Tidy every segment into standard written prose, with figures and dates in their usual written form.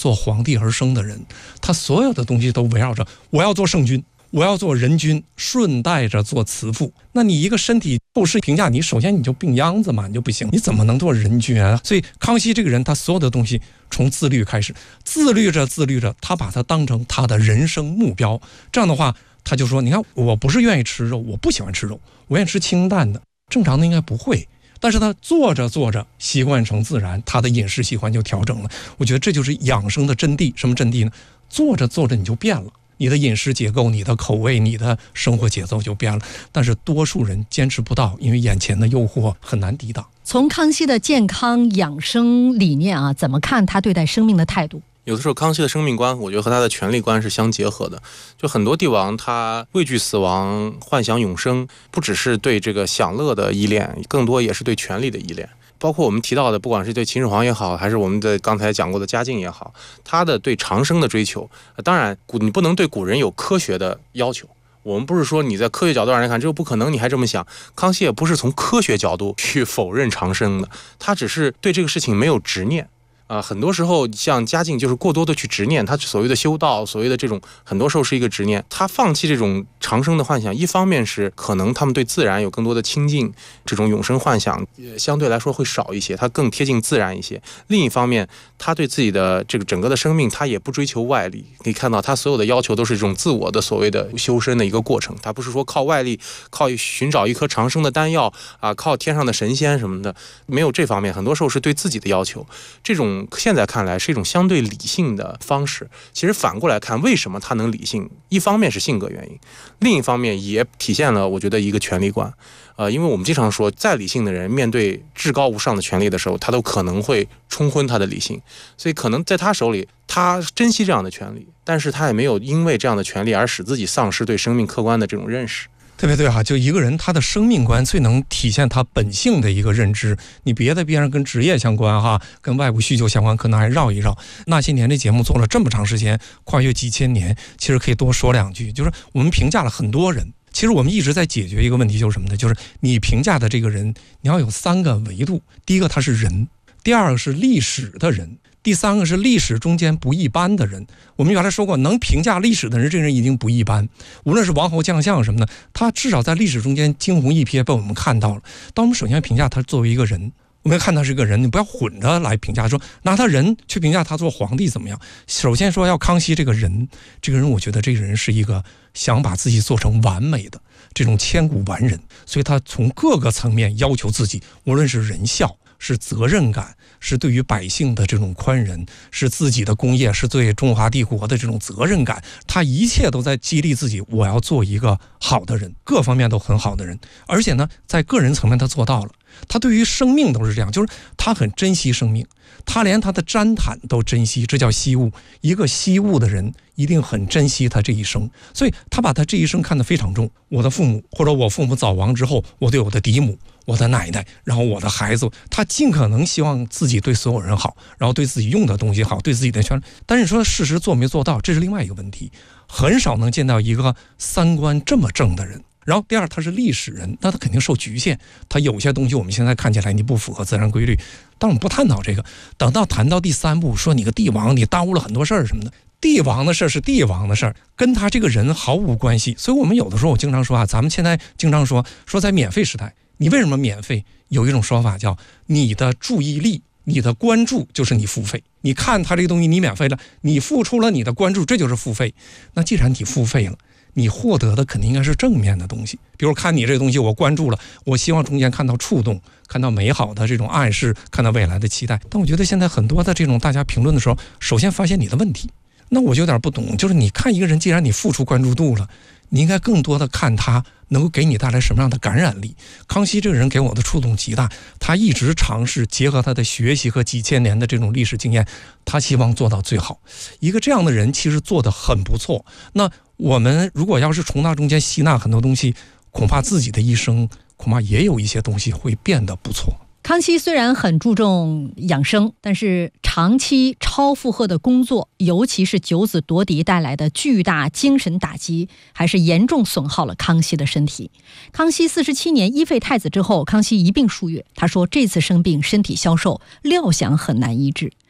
做皇帝而生的人，他所有的东西都围绕着我要做圣君，我要做人君，顺带着做慈父。那你一个身体后世评价你，首先你就病秧子嘛，你就不行，你怎么能做人君啊？所以康熙这个人，他所有的东西从自律开始，自律着，他把它当成他的人生目标。这样的话，他就说，你看，我不是愿意吃肉，我不喜欢吃肉，我愿意吃清淡的。正常的应该不会，但是他做着习惯成自然，他的饮食习惯就调整了。我觉得这就是养生的真谛。什么真谛呢？做着你就变了，你的饮食结构、你的口味、你的生活节奏就变了。但是多数人坚持不到，因为眼前的诱惑很难抵挡。 从康熙的健康养生理念啊，怎么看他对待生命的态度？ 有的时候康熙的生命观，我觉得和他的权力观是相结合的。就很多帝王他畏惧死亡，幻想永生，不只是对这个享乐的依恋，更多也是对权力的依恋。包括我们提到的，不管是对秦始皇也好，还是我们的刚才讲过的嘉靖也好，他的对长生的追求，当然你不能对古人有科学的要求。我们不是说你在科学角度上来看这个不可能，你还这么想。康熙也不是从科学角度去否认长生的，他只是对这个事情没有执念。很多时候像嘉靖就是过多的去执念，他所谓的修道，所谓的这种很多时候是一个执念。他放弃这种长生的幻想，一方面是可能他们对自然有更多的亲近，这种永生幻想相对来说会少一些，他更贴近自然一些。另一方面，他对自己的这个整个的生命，他也不追求外力。可以看到他所有的要求都是这种自我的所谓的修身的一个过程，他不是说靠外力，靠寻找一颗长生的丹药靠天上的神仙什么的，没有这方面。很多时候是对自己的要求，这种现在看来是一种相对理性的方式。其实反过来看，为什么他能理性？一方面是性格原因，另一方面也体现了我觉得一个权力观。因为我们经常说，再理性的人面对至高无上的权力的时候，他都可能会冲昏他的理性。所以可能在他手里，他珍惜这样的权利，但是他也没有因为这样的权利而使自己丧失对生命客观的这种认识。 特别对哈，就一个人他的生命观最能体现他本性的一个认知。你别的边上跟职业相关哈，跟外部需求相关，可能还绕一绕。那些年的节目做了这么长时间，跨越几千年，其实可以多说两句。就是我们评价了很多人，其实我们一直在解决一个问题，就是什么呢？就是你评价的这个人，你要有3个维度。第一个他是人，第二个是历史的人，第3个是历史中间不一般的人。我们原来说过，能评价历史的人，这个人一定不一般。无论是王侯将相什么的，他至少在历史中间惊鸿一瞥被我们看到了。当我们首先评价他作为一个人，我们要看他是个人，你不要混着来评价，说拿他人去评价他做皇帝怎么样。首先说要康熙这个人，我觉得这个人是一个想把自己做成完美的这种千古完人，所以他从各个层面要求自己，无论是仁孝，是责任感，是对于百姓的这种宽仁，是自己的工业，是对中华帝国的这种责任感，他一切都在激励自己，我要做一个好的人，各方面都很好的人。而且呢，在个人层面他做到了，他对于生命都是这样，就是他很珍惜生命，他连他的毡毯都珍惜，这叫惜物。一个惜物的人一定很珍惜他这一生，所以他把他这一生看得非常重。我的父母，或者我父母早亡之后，我对我的嫡母，我的奶奶，然后我的孩子，他尽可能希望自己对所有人好，然后对自己用的东西好，对自己的权利。但是说事实做没做到，这是另外一个问题。很少能见到一个3观这么正的人。然后第二，他是历史人，那他肯定受局限，他有些东西我们现在看起来你不符合自然规律，但我们不探讨这个。等到谈到第3步，说你个帝王，你耽误了很多事儿什么的，帝王的事是帝王的事儿，跟他这个人毫无关系。所以我们有的时候我经常说咱们现在经常说在免费时代，你为什么免费？有一种说法叫你的注意力，你的关注就是你付费。你看他这个东西你免费了，你付出了你的关注，这就是付费。那既然你付费了，你获得的肯定应该是正面的东西。比如看你这个东西我关注了，我希望中间看到触动，看到美好的这种暗示，看到未来的期待。但我觉得现在很多的这种大家评论的时候，首先发现你的问题，那我就有点不懂，就是你看一个人，既然你付出关注度了，你应该更多的看他能够给你带来什么样的感染力。康熙这个人给我的触动极大，他一直尝试结合他的学习和几千年的这种历史经验，他希望做到最好。一个这样的人其实做得很不错。那我们如果要是从他中间吸纳很多东西，恐怕自己的一生恐怕也有一些东西会变得不错。 康熙虽然很注重养生，但是长期超负荷的工作，尤其是九子夺嫡带来的巨大精神打击，还是严重损耗了康熙的身体。康熙47年一废太子之后，康熙一病数月，他说这次生病身体消瘦，料想很难医治。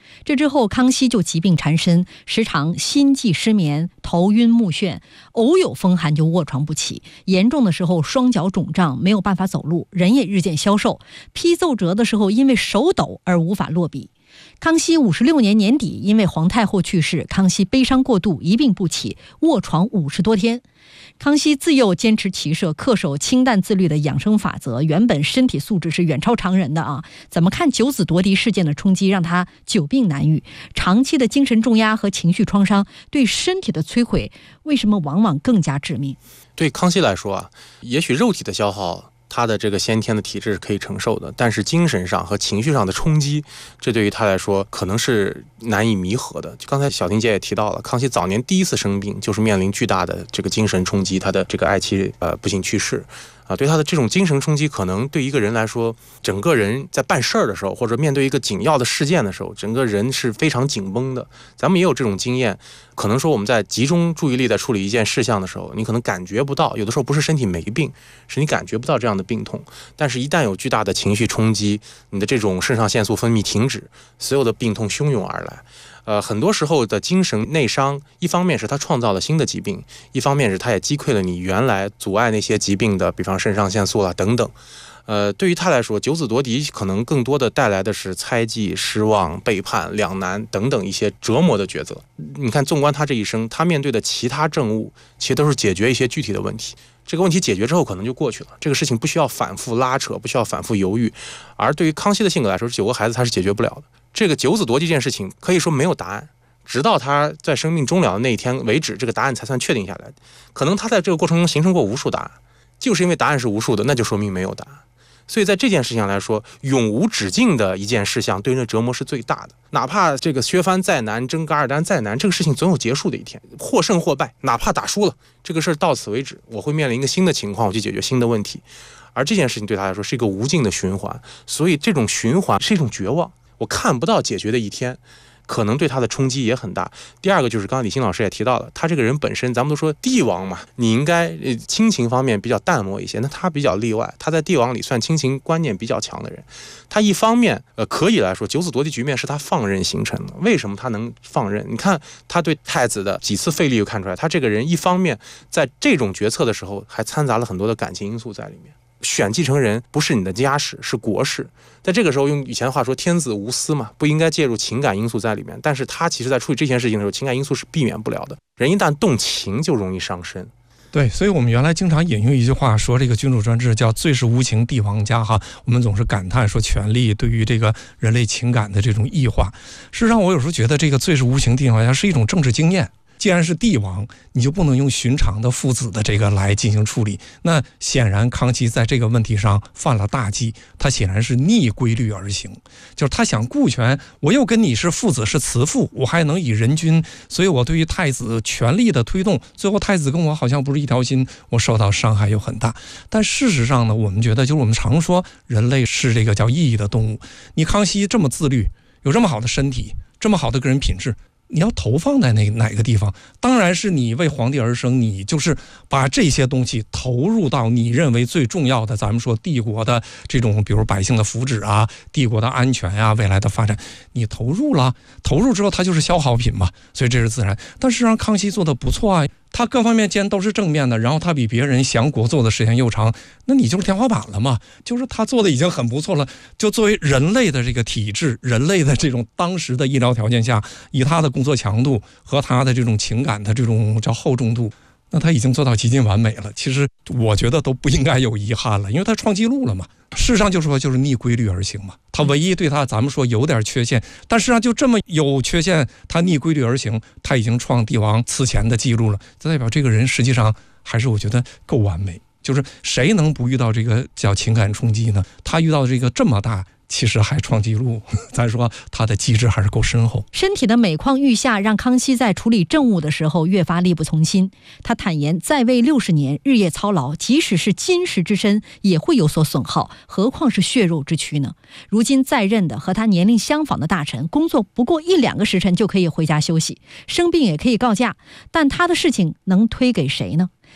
这之后，康熙就疾病缠身，时常心悸失眠、头晕目眩，偶有风寒就卧床不起，严重的时候双脚肿胀，没有办法走路，人也日渐消瘦，批奏折的时候因为手抖而无法落笔。康熙56年年底，因为皇太后去世，康熙悲伤过度，一病不起，卧床50多天。康熙自幼坚持骑射，恪守清淡自律的养生法则，原本身体素质是远超常人的啊。怎么看九子夺嫡事件的冲击，让他久病难愈，长期的精神重压和情绪创伤对身体的摧毁，为什么往往更加致命？ 对康熙来说啊，也许肉体的消耗他的这个先天的体质是可以承受的，但是精神上和情绪上的冲击，这对于他来说可能是难以弥合的。就刚才小婷姐也提到了，康熙早年第一次生病就是面临巨大的这个精神冲击，他的这个爱妻不幸去世对他的这种精神冲击，可能对一个人来说，整个人在办事儿的时候，或者面对一个紧要的事件的时候，整个人是非常紧绷的。咱们也有这种经验，可能说我们在集中注意力在处理一件事项的时候，你可能感觉不到，有的时候不是身体没病，是你感觉不到这样的病痛，但是一旦有巨大的情绪冲击，你的这种肾上腺素分泌停止，所有的病痛汹涌而来。很多时候的精神内伤，一方面是他创造了新的疾病，一方面是他也击溃了你原来阻碍那些疾病的，比方肾上腺素等等。对于他来说，九子夺嫡可能更多的带来的是猜忌、失望、背叛、两难等等一些折磨的抉择。你看，纵观他这一生，他面对的其他政务，其实都是解决一些具体的问题。这个问题解决之后，可能就过去了。这个事情不需要反复拉扯，不需要反复犹豫。而对于康熙的性格来说，9个孩子他是解决不了的。这个九子夺嫡这件事情，可以说没有答案。直到他在生命终了的那一天为止，这个答案才算确定下来。可能他在这个过程中形成过无数答案，就是因为答案是无数的，那就说明没有答案。所以在这件事情上来说，永无止境的一件事项对人的折磨是最大的。哪怕这个削藩再难，征噶尔丹再难，这个事情总有结束的一天，或胜或败，哪怕打输了，这个事儿到此为止，我会面临一个新的情况，我去解决新的问题。而这件事情对他来说是一个无尽的循环，所以这种循环是一种绝望，我看不到解决的一天，可能对他的冲击也很大。第二个就是刚刚李欣老师也提到了，他这个人本身，咱们都说帝王嘛，你应该亲情方面比较淡漠一些，那他比较例外，他在帝王里算亲情观念比较强的人。他一方面可以来说九子夺嫡局面是他放任形成的。为什么他能放任？你看他对太子的几次废立就看出来，他这个人一方面在这种决策的时候还掺杂了很多的感情因素在里面。选继承人不是你的家事，是国事。在这个时候，用以前的话说，天子无私嘛，不应该介入情感因素在里面。但是他其实在处理这件事情的时候，情感因素是避免不了的。人一旦动情，就容易伤身。 对，所以我们原来经常引用一句话说，这个君主专制叫最是无情帝王家哈。我们总是感叹说权力对于这个人类情感的这种异化。事实上，我有时候觉得这个最是无情帝王家是一种政治经验。既然是帝王，你就不能用寻常的父子的这个来进行处理。那显然康熙在这个问题上犯了大忌，他显然是逆规律而行，就是他想顾全，我又跟你是父子是慈父，我还能以人君，所以我对于太子全力的推动，最后太子跟我好像不是一条心，我受到伤害又很大。但事实上呢，我们觉得就是我们常说人类是这个叫意义的动物，你康熙这么自律，有这么好的身体，这么好的个人品质，你要投放在哪个地方？当然是你为皇帝而生，你就是把这些东西投入到你认为最重要的，咱们说帝国的这种，比如百姓的福祉啊，帝国的安全啊，未来的发展，你投入了，投入之后它就是消耗品嘛，所以这是自然。但事实上康熙做的不错啊，他各方面既然都是正面的，然后他比别人降国做的时间又长，那你就是天花板了嘛，就是他做的已经很不错了。就作为人类的这个体质，人类的这种当时的医疗条件下，以他的工作强度和他的这种情感的这种叫厚重度，那他已经做到极尽完美了。其实我觉得都不应该有遗憾了，因为他创纪录了嘛。事实上就说就是逆规律而行嘛，他唯一对他咱们说有点缺陷，但事实上就这么有缺陷，他逆规律而行，他已经创帝王此前的记录了，这代表这个人实际上还是我觉得够完美。就是谁能不遇到这个叫情感冲击呢？他遇到这个这么大，其实还创纪录，咱说他的机智还是够深厚。 身体的每况愈下，让康熙在处理政务的时候越发力不从心。他坦言，在位60年，日夜操劳，即使是金石之身也会有所损耗，何况是血肉之躯呢？如今在任的和他年龄相仿的大臣，工作不过1-2个时辰就可以回家休息，生病也可以告假，但他的事情能推给谁呢？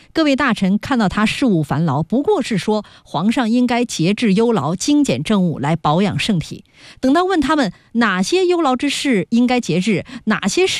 各位大臣看到他事务繁劳，不过是说皇上应该节制忧劳，精简政务来保养圣体。等到问他们哪些忧劳之事应该节制，哪些事